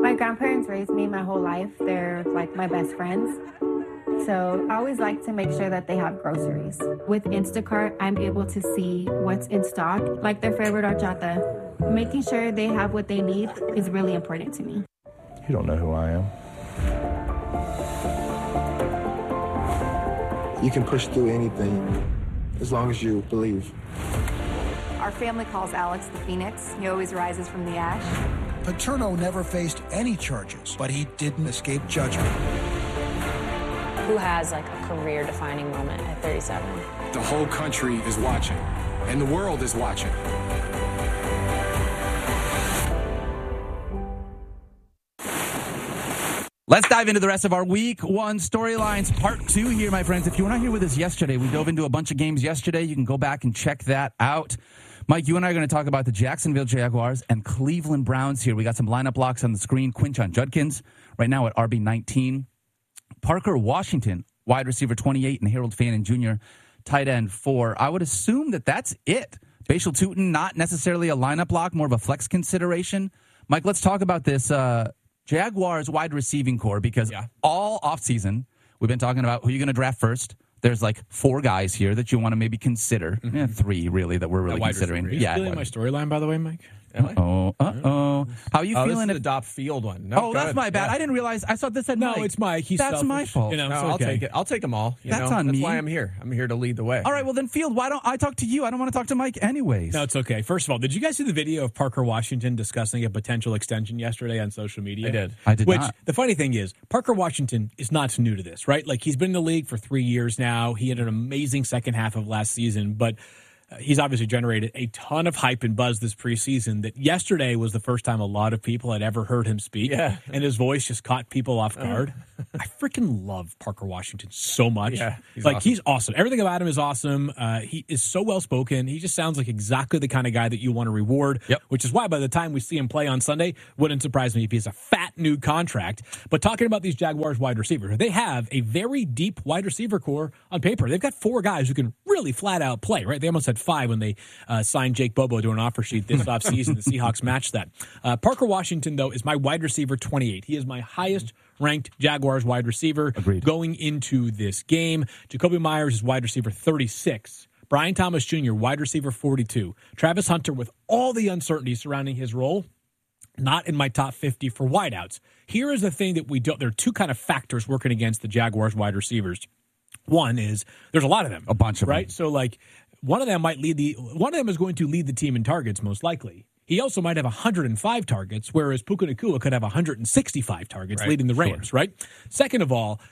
My grandparents raised me my whole life. They're like my best friends. So I always like to make sure that they have groceries. With Instacart, I'm able to see what's in stock, like their favorite horchata. Making sure they have what they need is really important to me. You don't know who I am. You can push through anything as long as you believe. Our family calls Alex the Phoenix. He always rises from the ash. Paterno never faced any charges, but he didn't escape judgment. Who has like a career-defining moment at 37? The whole country is watching, and the world is watching. Let's dive into the rest of our Week 1 storylines, Part 2 here, my friends. If you were not here with us yesterday, we dove into a bunch of games yesterday. You can go back and check that out. Mike, you and I are going to talk about the Jacksonville Jaguars and Cleveland Browns here. We got some lineup locks on the screen. Quinshon Judkins right now at RB19. Parker Washington, wide receiver 28, and Harold Fannin Jr., tight end 4. I would assume that that's it. Bashal Tutin, not necessarily a lineup lock, more of a flex consideration. Mike, let's talk about this Jaguars wide receiving core, because all offseason we've been talking about who you're going to draft first. There's like 4 guys here that you want to maybe consider. 3, really, that we're really considering. Are you feeling my storyline, by the way, Mike? Uh-oh. How are you feeling? This is the Dop Field one. No, that's my bad. I didn't realize. I thought this said Mike. No, it's Mike. That's selfish. my fault. No, okay. I'll take it. I'll take them all. That's on me. That's why I'm here. I'm here to lead the way. All right, well then, Field, why don't I talk to you? I don't want to talk to Mike anyways. No, it's okay. First of all, did you guys see the video of Parker Washington discussing a potential extension yesterday on social media? I did not. The funny thing is, Parker Washington is not new to this, right? Like, he's been in the league for 3 years now. He had an amazing second half of last season, but he's obviously generated a ton of hype and buzz this preseason. That yesterday was the first time a lot of people had ever heard him speak, and his voice just caught people off guard. I freaking love Parker Washington so much. Yeah, He's awesome. Everything about him is awesome. He is so well spoken. He just sounds like exactly the kind of guy that you want to reward. Which is why by the time we see him play on Sunday, wouldn't surprise me if he has a fat new contract. But talking about these Jaguars wide receivers, they have a very deep wide receiver core on paper. They've got 4 guys who can really flat out play. Right? They almost had 5 when they signed Jake Bobo to an offer sheet this offseason. The Seahawks matched that. Parker Washington, though, is my wide receiver 28. He is my highest ranked Jaguars wide receiver going into this game. Jacoby Myers is wide receiver 36. Brian Thomas Jr., wide receiver 42. Travis Hunter, with all the uncertainty surrounding his role, not in my top 50 for wideouts. Here is the thing that we don't. There are 2 kind of factors working against the Jaguars wide receivers. One is there's a lot of them. A bunch of them. Right? So, like, one of them is going to lead the team in targets, most likely. He also might have 105 targets, whereas Puka Nacua could have 165 targets leading the Rams, right? Second of all,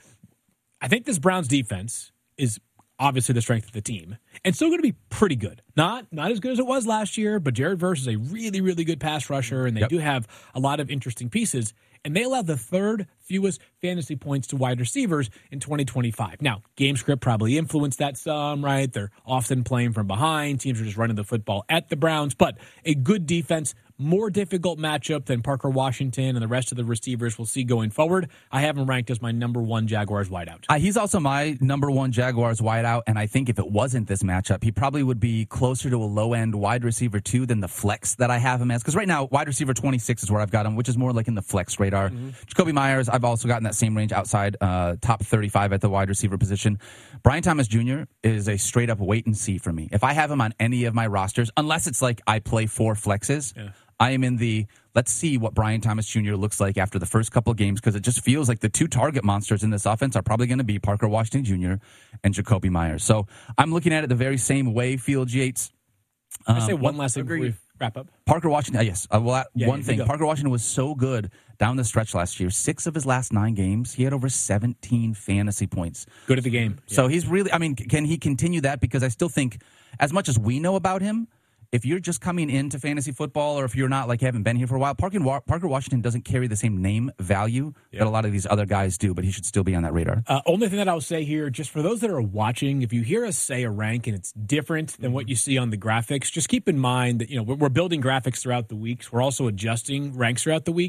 I think this Browns defense is obviously the strength of the team, and still going to be pretty good. Not as good as it was last year, but Jared Verse is a really, really good pass rusher, and they do have a lot of interesting pieces. And they allow the 3rd fewest fantasy points to wide receivers in 2025. Now, game script probably influenced that some, right? They're often playing from behind. Teams are just running the football at the Browns. But a good defense, more difficult matchup than Parker Washington and the rest of the receivers we'll see going forward. I have him ranked as my number 1 Jaguars wideout. He's also my number 1 Jaguars wideout, and I think if it wasn't this matchup, he probably would be closer to a low-end wide receiver 2 than the flex that I have him as. Because right now, wide receiver 26 is where I've got him, which is more like in the flex radar. Jacoby Myers, I've also gotten that same range outside top 35 at the wide receiver position. Brian Thomas Jr. is a straight-up wait-and-see for me. If I have him on any of my rosters, unless it's like I play 4 flexes, I am in the let's see what Brian Thomas Jr. looks like after the first couple of games, because it just feels like the 2 target monsters in this offense are probably going to be Parker Washington Jr. and Jacoby Myers. So I'm looking at it the very same way, Field Yates. Can I say one last thing before we wrap up? Parker Washington, yes. One thing. Parker Washington was so good down the stretch last year. 6 of his last 9 games, he had over 17 fantasy points. Good at the game. So he's really, can he continue that? Because I still think, as much as we know about him, if you're just coming into fantasy football, or if you're not, like, haven't been here for a while, Parker Washington doesn't carry the same name value that a lot of these other guys do, but he should still be on that radar. Only thing that I'll say here, just for those that are watching, if you hear us say a rank and it's different than what you see on the graphics, just keep in mind that, we're building graphics throughout the weeks. We're also adjusting ranks throughout the weeks.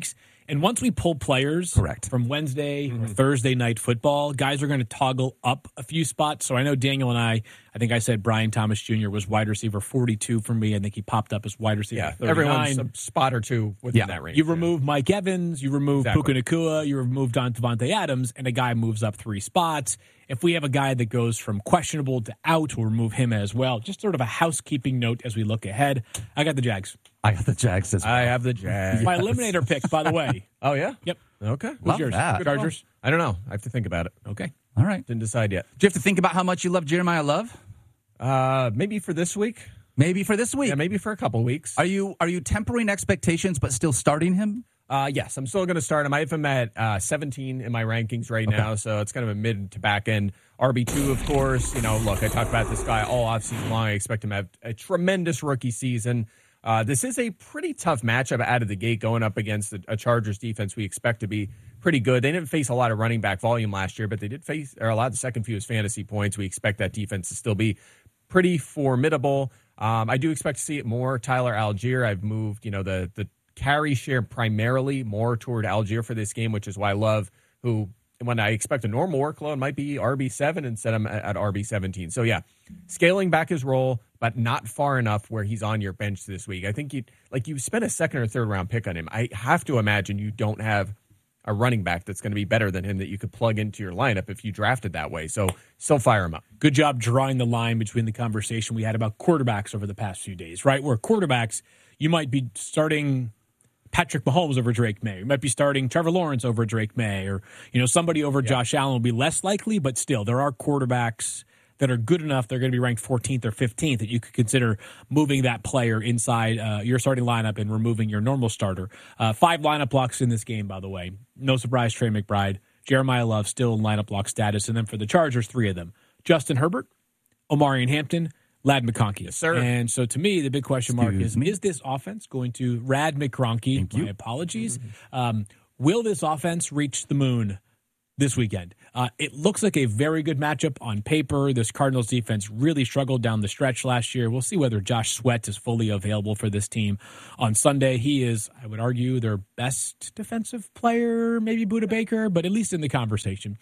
And once we pull players from Wednesday or Thursday night football, guys are going to toggle up a few spots. So I know Daniel and I think I said Brian Thomas Jr. was wide receiver 42 for me. I think he popped up as wide receiver 39. Everyone's a spot or two within that range. You remove Mike Evans, you remove Puka Nacua, you remove Devontae Adams, and a guy moves up 3 spots. If we have a guy that goes from questionable to out, we'll remove him as well. Just sort of a housekeeping note as we look ahead. I got the Jags. I got the Jags as well. I have the Jags. My eliminator pick, by the way. Oh, yeah? Yep. Okay. What's yours? That. Chargers? I don't know. I have to think about it. Okay. All right. Didn't decide yet. Do you have to think about how much you love Jeremiah Love? Maybe for this week. Maybe for this week. Yeah, maybe for a couple weeks. Are you tempering expectations but still starting him? Yes, I'm still going to start him. I have him at 17 in my rankings right now, so it's kind of a mid to back end RB2, of course. Look, I talked about this guy all offseason long. I expect him to have a tremendous rookie season. This is a pretty tough matchup out of the gate going up against a Chargers defense we expect to be pretty good. They didn't face a lot of running back volume last year, but they did face a lot of the second fewest fantasy points. We expect that defense to still be pretty formidable. I do expect to see it more. Tyler Algier, I've moved, the carry share primarily more toward Algier for this game, which is why I love who, when I expect a normal workload, might be RB7 instead of at RB17. So, yeah, scaling back his role, but not far enough where he's on your bench this week. I think you spent a second or third round pick on him. I have to imagine you don't have a running back that's going to be better than him that you could plug into your lineup if you drafted that way. So still fire him up. Good job drawing the line between the conversation we had about quarterbacks over the past few days, right? Where quarterbacks, you might be starting Patrick Mahomes over Drake May. You might be starting Trevor Lawrence over Drake May, or somebody over Josh Allen will be less likely, but still there are quarterbacks that are good enough, they're going to be ranked 14th or 15th, that you could consider moving that player inside your starting lineup and removing your normal starter. 5 lineup blocks in this game, by the way. No surprise, Trey McBride. Jeremiah Love still in lineup block status. And then for the Chargers, 3 of them. Justin Herbert, Omarion Hampton, Ladd McConkey. Yes, sir. And so to me, the big question mark is this offense going to Rad McCronkey? My apologies. Will this offense reach the moon this weekend? It looks like a very good matchup on paper. This Cardinals defense really struggled down the stretch last year. We'll see whether Josh Sweat is fully available for this team on Sunday. He is, I would argue, their best defensive player, maybe Budda Baker, but at least in the conversation.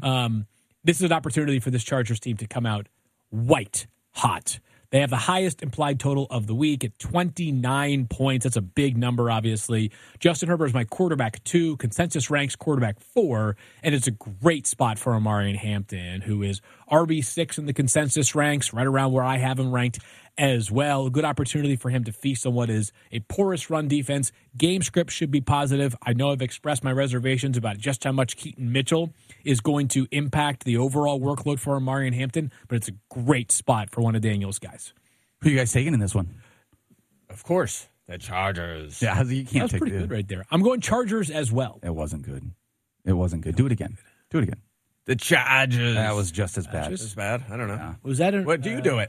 This is an opportunity for this Chargers team to come out white hot. They have the highest implied total of the week at 29 points. That's a big number, obviously. Justin Herbert is my quarterback 2. Consensus ranks quarterback 4. And it's a great spot for Omarion Hampton, who is RB6 in the consensus ranks, right around where I have him ranked as well. A good opportunity for him to feast on what is a porous run defense. Game script should be positive. I know I've expressed my reservations about just how much Keaton Mitchell is going to impact the overall workload for Omarion Hampton, but it's a great spot for one of Daniel's guys. Who are you guys taking in this one? Of course, the Chargers. Yeah, you can't take pretty good right there. I'm going Chargers as well. It wasn't good. It wasn't good. Do it again. Do it again. The Chargers. That was just as bad. Just as bad? I don't know. Yeah. Was that What do you do it?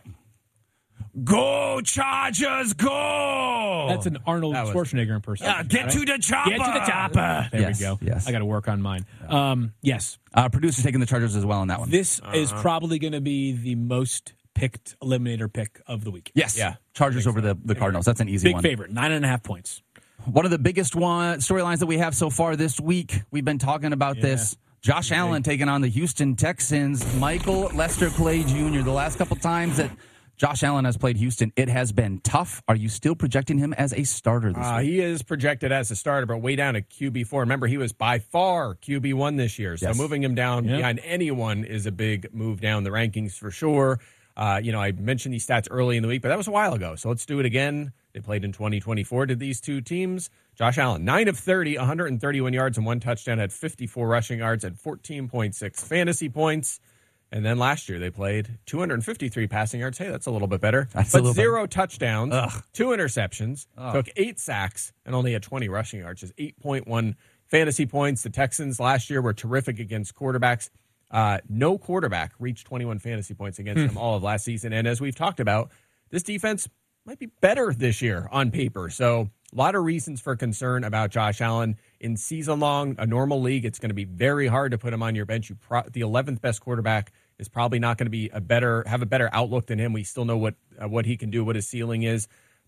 Go, Chargers, go! That's an Arnold Schwarzenegger impersonation. Get to the chopper! Get to the chopper! There Yes, we go. yes. I got to work on mine. Yes. Producer taking the Chargers as well on that one. This is probably going to be the most picked eliminator pick of the week. Yes. Yeah. Chargers over the Cardinals. That's an easy Big one. favorite, 9.5 points. One of the biggest storylines that we have so far this week, we've been talking about this. Josh Allen taking on the Houston Texans. Michael Lester Clay Jr. The last couple times that Josh Allen has played Houston, it has been tough. Are you still projecting him as a starter this week? He is projected as a starter, but way down to QB4. Remember, he was by far QB1 this year, so moving him down behind anyone is a big move down the rankings for sure. I mentioned these stats early in the week, but that was a while ago, so let's do it again. They played in 2024 to these two teams. Josh Allen, 9 of 30, 131 yards and 1 touchdown, had 54 rushing yards, had 14.6 fantasy points. And then last year they played 253 passing yards. Hey, that's a little bit better. But 0 touchdowns, 2 interceptions, took 8 sacks, and only had 20 rushing yards, just 8.1 fantasy points. The Texans last year were terrific against quarterbacks. No quarterback reached 21 fantasy points against them all of last season. And as we've talked about, this defense might be better this year on paper. So a lot of reasons for concern about Josh Allen. In season long, a normal league, it's going to be very hard to put him on your bench. The 11th best quarterback is probably not going to be have a better outlook than him. We still know what he can do, what his ceiling is.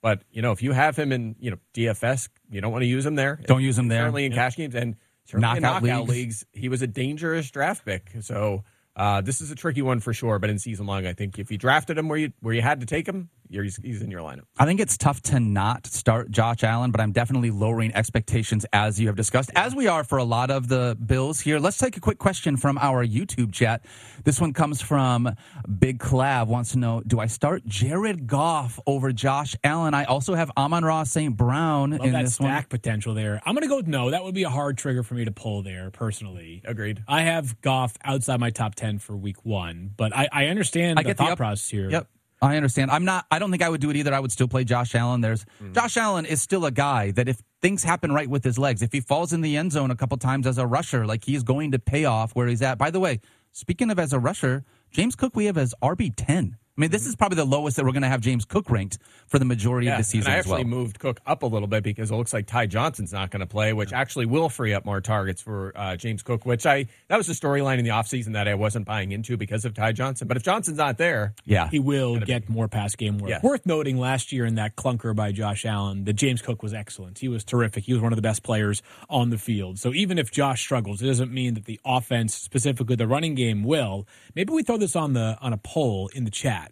But, if you have him in, DFS, you don't want to use him there. Don't use him there. Certainly in cash games and certainly in knockout leagues, he was a dangerous draft pick. So this is a tricky one for sure. But in season long, I think if you drafted him where you had to take him, he's in your lineup. I think it's tough to not start Josh Allen, but I'm definitely lowering expectations as you have discussed, as we are for a lot of the Bills here. Let's take a quick question from our YouTube chat. This one comes from Big Clav, wants to know, do I start Jared Goff over Josh Allen? I also have Amon-Ra St. Brown in that this stack potential there. I'm going to go with no. That would be a hard trigger for me to pull there, personally. Agreed. I have Goff outside my top 10 for week 1, but I understand the thought process here. Yep. I understand. I don't think I would do it either. I would still play Josh Allen. Josh Allen is still a guy that if things happen right with his legs, if he falls in the end zone a couple times as a rusher, like he's going to pay off where he's at. By the way, speaking of as a rusher, James Cook we have as RB10. I mean, this is probably the lowest that we're going to have James Cook ranked for the majority of the season and I as well. actually moved Cook up a little bit because it looks like Ty Johnson's not going to play, which actually will free up more targets for James Cook, which that was a storyline in the offseason that I wasn't buying into because of Ty Johnson. But if Johnson's not there, he will get more pass game work. Yes. Worth noting last year in that clunker by Josh Allen that James Cook was excellent. He was terrific. He was one of the best players on the field. So even if Josh struggles, it doesn't mean that the offense, specifically the running game, will. Maybe we throw this on a poll in the chat.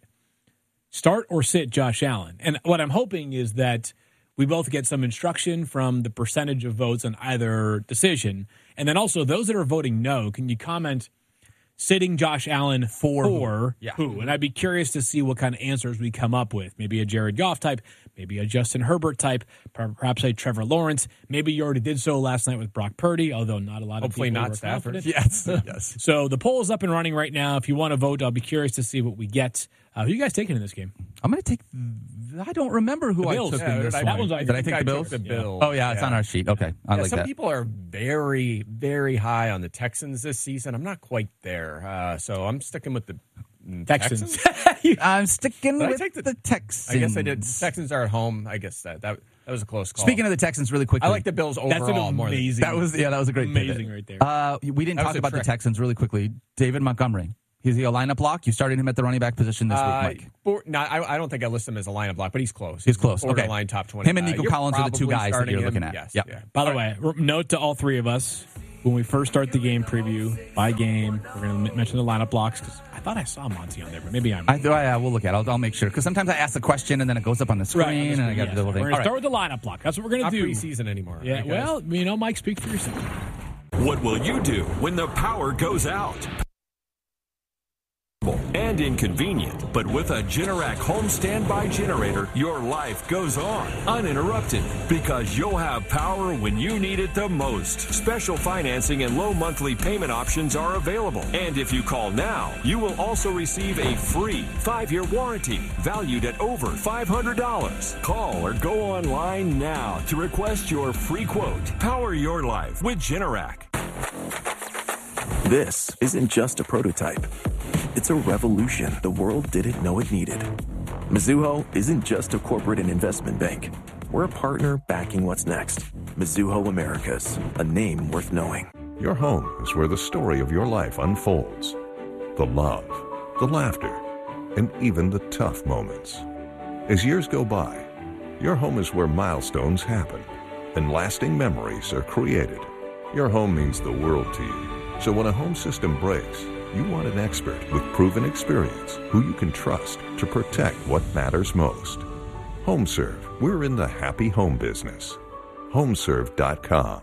Start or sit Josh Allen. And what I'm hoping is that we both get some instruction from the percentage of votes on either decision. And then also those that are voting no, can you comment sitting Josh Allen for who? And I'd be curious to see what kind of answers we come up with. Maybe a Jared Goff type, maybe a Justin Herbert type, perhaps a Trevor Lawrence. Maybe you already did so last night with Brock Purdy, although not a lot of people not were Stafford. confident. Yes. So the poll is up and running right now. If you want to vote, I'll be curious to see what we get. Who are you guys taking in this game? I'm going to take. I don't remember who I took in this one. Did I take the Bills? The Bills. Oh yeah, it's on our sheet. Okay, I like some that. people are very, very high on the Texans this season. I'm not quite there, so I'm sticking with the Texans. I'm sticking with the Texans. I guess I did. Texans are at home. I guess that was a close call. Speaking of the Texans, really quickly, I like the Bills overall more. That was a great amazing pivot. right there. We didn't talk about the Texans really quickly. David Montgomery. Is he a lineup block? You started him at the running back position this week, Mike. I don't think I list him as a lineup block, but he's close. He's close. Okay. Borderline top 20. Him and Nico Collins are the two guys that you're looking at. Yes. Yep. Yeah. By the way, note to all three of us, when we first start the game preview, by game, we're going to mention the lineup blocks because I thought I saw Monty on there, but maybe I'm wrong. We'll look at it. I'll make sure because sometimes I ask the question and then it goes up on the screen, and I got to do the thing. We're going to start with the lineup block. That's what we're going to do. Not preseason anymore. Yeah, well, Mike, speak for yourself. What will you do when the power goes out? And inconvenient, but with a Generac home standby generator, your life goes on uninterrupted because you'll have power when you need it the most. Special financing and low monthly payment options are available. And if you call now, you will also receive a free 5-year warranty valued at over $500. Call or go online now to request your free quote. Power your life with Generac. This isn't just a prototype. It's a revolution the world didn't know it needed. Mizuho isn't just a corporate and investment bank. We're a partner backing what's next. Mizuho Americas, a name worth knowing. Your home is where the story of your life unfolds. The love, the laughter, and even the tough moments. As years go by, your home is where milestones happen and lasting memories are created. Your home means the world to you. So when a home system breaks, you want an expert with proven experience who you can trust to protect what matters most. HomeServe, we're in the happy home business. HomeServe.com.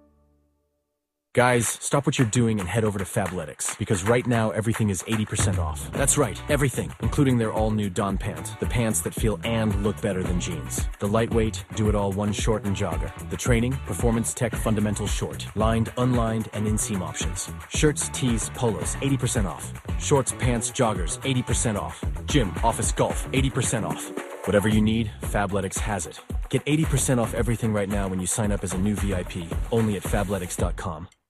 Guys, stop what you're doing and head over to Fabletics, because right now everything is 80% off. That's right, everything, including their all-new Dawn pant, the pants that feel and look better than jeans. The lightweight, do-it-all one short and jogger. The training, performance tech fundamental short, lined, unlined, and inseam options. Shirts, tees, polos, 80% off. Shorts, pants, joggers, 80% off. Gym, office, golf, 80% off. Whatever you need, Fabletics has it. Get 80% off everything right now when you sign up as a new VIP, only at Fabletics.com.